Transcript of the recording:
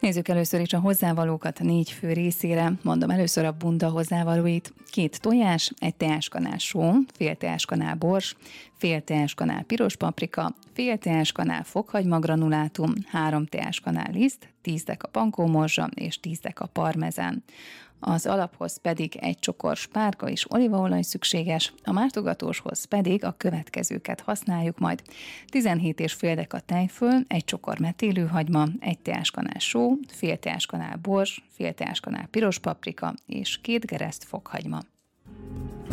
Nézzük először is a hozzávalókat 4 fő részére. Mondom először a bunda hozzávalóit. 2 tojás, 1 teáskanál só, fél teáskanál bors, fél teáskanál piros paprika, fél teáskanál fokhagyma granulátum, 3 teáskanál liszt, 10 deka pankómorzsa és 10 deka parmezán. Az alaphoz pedig 1 csokor spárga és olívaolaj szükséges, a mártogatóshoz pedig a következőket használjuk majd. 17,5 deka tejföl, 1 csokor metélőhagyma, 1 teáskanál só, fél teáskanál bors, fél teáskanál piros paprika és 2 gereszt fokhagyma.